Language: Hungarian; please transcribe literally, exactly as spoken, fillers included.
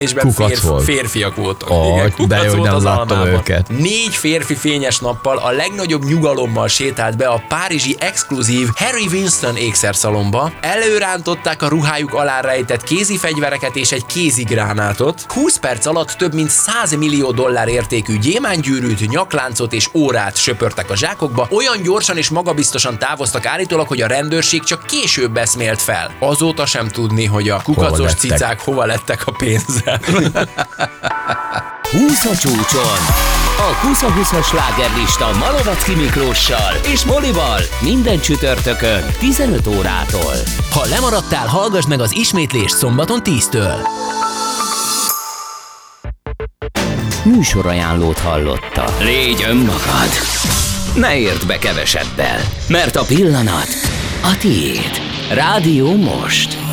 Férf, volt. Férfiak voltak. Oh, igen, de jó, nem láttam őket. Négy férfi fényes nappal a legnagyobb nyugalommal sétált be a párizsi exkluzív Harry Winston ékszerszalomba, előrántották a ruhájuk alá rejtett kézi fegyvereket és egy kézigránátot, húsz perc alatt több mint száz millió dollár értékű gyémánygyűrűt, nyakláncot és órát söpörtek a zsákokba, olyan gyorsan és magabiztosan távoztak állítólag, hogy a rendőrség csak később eszmélt fel. Azóta sem tudni, hogy a kukacos hova cicák hova lettek a pénzzel. húsz a csúcson. A húsz-húszas slágerlista Malovecki Miklóssal és Molival minden csütörtökön tizenöt órától. Ha lemaradtál, hallgass meg az ismétlést szombaton tíztől. Műsorajánlót hallotta. Légy önmagad. Ne érd be kevesebbel, mert a pillanat a tiéd. Rádió Most.